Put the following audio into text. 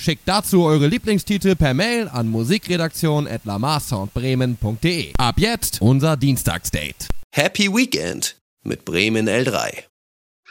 Schickt dazu eure Lieblingstitel per Mail an musikredaktion@lamarsoundbremen.de. Ab jetzt unser Dienstagsdate. Happy Weekend mit Bremen L3.